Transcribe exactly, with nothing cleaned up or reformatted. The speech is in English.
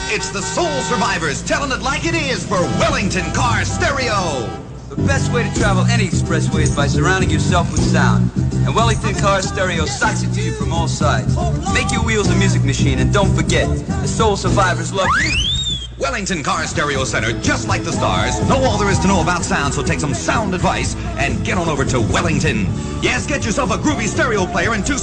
It's the Soul Survivors telling it like it is for Wellington Car Stereo. The best way to travel any expressway is by surrounding yourself with sound. And Wellington Car Stereo sucks it to you from all sides. Make your wheels a music machine, and don't forget, the Soul Survivors love you. Wellington Car Stereo Center, just like the stars. Know all there is to know about sound, so take some sound advice and get on over to Wellington. Yes, get yourself a groovy stereo player and two